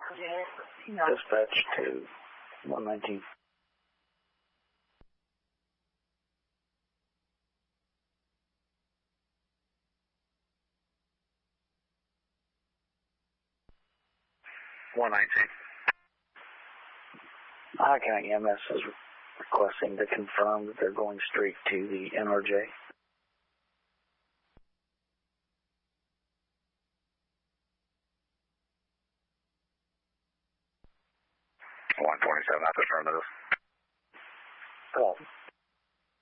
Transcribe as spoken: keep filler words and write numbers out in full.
Dispatch to one nineteen. one nineteen. High County E M S is requesting to confirm that they're going straight to the N R J. one twenty-seven, that's affirmative. Call.